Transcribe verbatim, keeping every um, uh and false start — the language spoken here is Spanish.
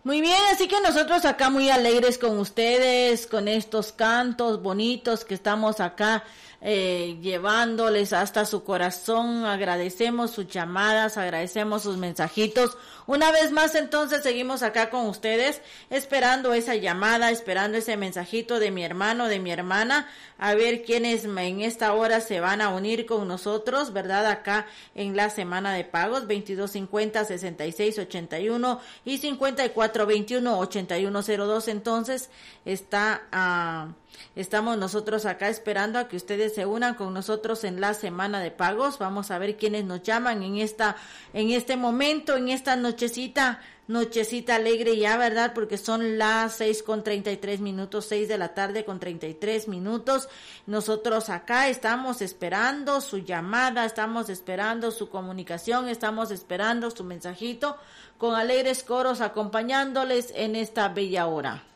Muy bien, así que nosotros acá muy alegres con ustedes, con estos cantos bonitos que estamos acá eh, llevándoles hasta su corazón. Agradecemos sus llamadas, agradecemos sus mensajitos. Una vez más, entonces, seguimos acá con ustedes, esperando esa llamada, esperando ese mensajito de mi hermano, de mi hermana, a ver quiénes en esta hora se van a unir con nosotros, ¿verdad? Acá en la semana de pagos, veintidós cincuenta, sesenta y seis ochenta y uno y cincuenta y cuatro veintiuno, ochenta y uno cero dos. Entonces, está, uh, estamos nosotros acá esperando a que ustedes se unan con nosotros en la semana de pagos. Vamos a ver quiénes nos llaman en esta, en este momento, en esta nochecita, nochecita alegre ya, ¿verdad? Porque son las seis con treinta y tres minutos, seis de la tarde con treinta y tres minutos. Nosotros acá estamos esperando su llamada, estamos esperando su comunicación, estamos esperando su mensajito, con alegres coros acompañándoles en esta bella hora.